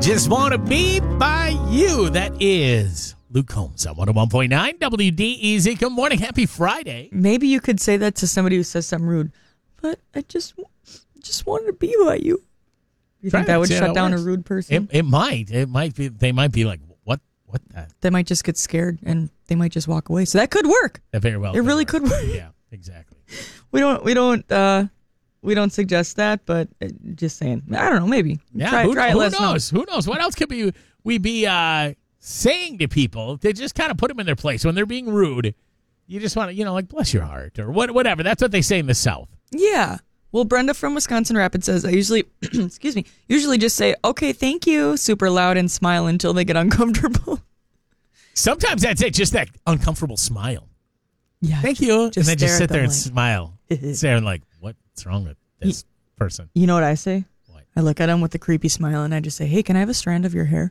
Just Want to Be By You. That is Luke Combs on 101.9 WDEZ. Good morning. Happy Friday. Maybe you could say that to somebody who says something rude, but I just wanted to be by you. You think that would shut down a rude person? It might. It might be. They might be like, what that? They might just get scared and they might just walk away. So that could work. That very well. It really could work. Yeah, exactly. We don't suggest that, but just saying. I don't know. Maybe. Yeah. Try it. Who knows? Who knows? What else could we be saying to people to just kind of put them in their place when they're being rude? You just want to, like, bless your heart or whatever. That's what they say in the South. Yeah. Well, Brenda from Wisconsin Rapids says, I usually, usually just say, okay, thank you, super loud and smile until they get uncomfortable. Sometimes that's it, just that uncomfortable smile. Yeah. Thank you. And then just sit there and like, smile. Staring like, what's wrong with this person? You know what I say? What? I look at them with a creepy smile and I just say, hey, can I have a strand of your hair?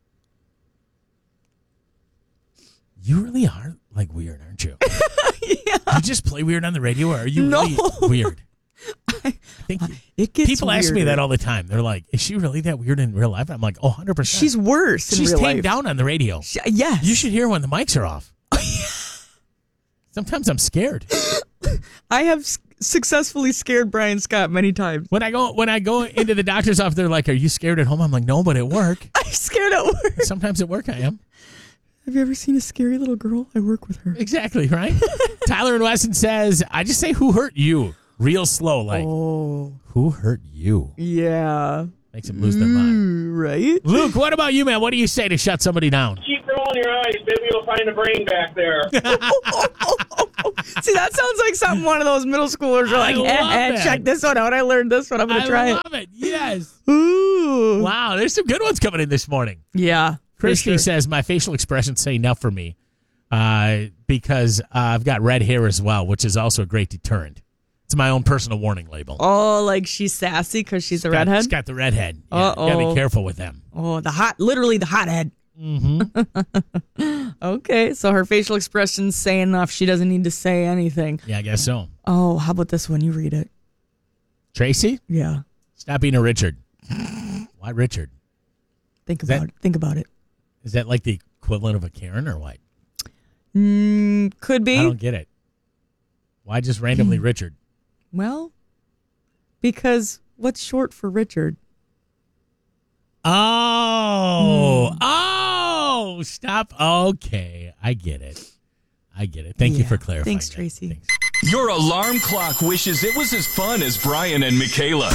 You really are like weird, aren't you? Yeah. You just play weird on the radio, or are you really weird? I think it gets people ask me that all the time. They're like, is she really that weird in real life? I'm like, 100%. She's worse in She's real life. tamed down on the radio. Yes. You should hear when the mics are off. Sometimes I'm scared. I have successfully scared Brian Scott many times. When I go into the doctor's office, they're like, are you scared at home? I'm like, no, but at work. I'm scared at work. Sometimes at work I am. Have you ever seen a scary little girl? I work with her. Exactly, right? Tyler in Weston says, I just say, who hurt you? Real slow, like, who hurt you? Yeah. Makes them lose their mind. Right? Luke, what about you, man? What do you say to shut somebody down? Keep rolling your eyes. Maybe you'll find a brain back there. See, that sounds like something one of those middle schoolers are like, check this one out. I learned this one. I'm going to try it. I love it. Yes. Ooh. Wow, there's some good ones coming in this morning. Yeah. Christy says, my facial expressions say enough for me because I've got red hair as well, which is also a great deterrent. It's my own personal warning label. Oh, like she's sassy because she's a redhead? She's got the redhead. Yeah, you gotta be careful with them. Oh, literally the hothead. Mm-hmm. Okay, so her facial expressions say enough. She doesn't need to say anything. Yeah, I guess so. Oh, how about this one? You read it. Tracy? Yeah. Stop being a Richard. Why Richard? Think about it. Is that like the equivalent of a Karen or what? Could be. I don't get it. Why just randomly Richard? Well, because what's short for Richard? Oh, stop. Okay, I get it. Thank you for clarifying. Thanks, Tracy. Thanks. Your alarm clock wishes it was as fun as Brian and Michaela.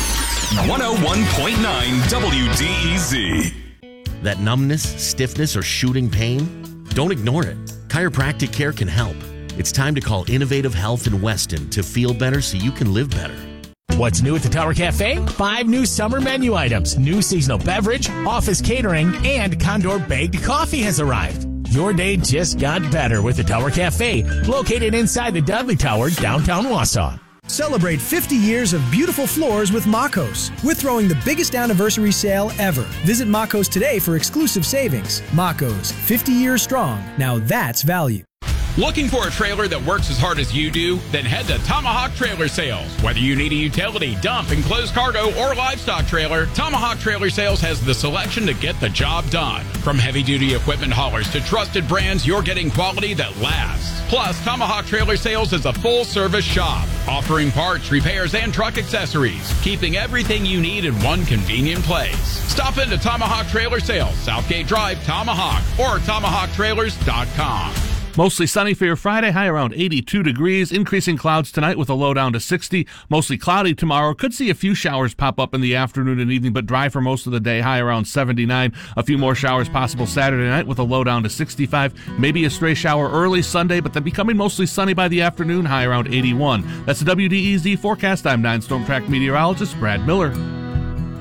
101.9 WDEZ. That numbness, stiffness, or shooting pain? Don't ignore it. Chiropractic care can help. It's time to call Innovative Health in Weston to feel better so you can live better. What's new at the Tower Cafe? 5 new summer menu items, new seasonal beverage, office catering, and Condor bagged coffee has arrived. Your day just got better with the Tower Cafe, located inside the Dudley Tower, downtown Wausau. Celebrate 50 years of beautiful floors with Makos. We're throwing the biggest anniversary sale ever. Visit Makos today for exclusive savings. Makos, 50 years strong. Now that's value. Looking for a trailer that works as hard as you do? Then head to Tomahawk Trailer Sales. Whether you need a utility, dump, enclosed cargo, or livestock trailer, Tomahawk Trailer Sales has the selection to get the job done. From heavy-duty equipment haulers to trusted brands, you're getting quality that lasts. Plus, Tomahawk Trailer Sales is a full-service shop, offering parts, repairs, and truck accessories, keeping everything you need in one convenient place. Stop into Tomahawk Trailer Sales, Southgate Drive, Tomahawk, or TomahawkTrailers.com. Mostly sunny for your Friday, high around 82 degrees. Increasing clouds tonight with a low down to 60. Mostly cloudy tomorrow. Could see a few showers pop up in the afternoon and evening, but dry for most of the day, high around 79. A few more showers possible Saturday night with a low down to 65. Maybe a stray shower early Sunday, but then becoming mostly sunny by the afternoon, high around 81. That's the WDEZ forecast. I'm 9 Storm Track meteorologist Brad Miller.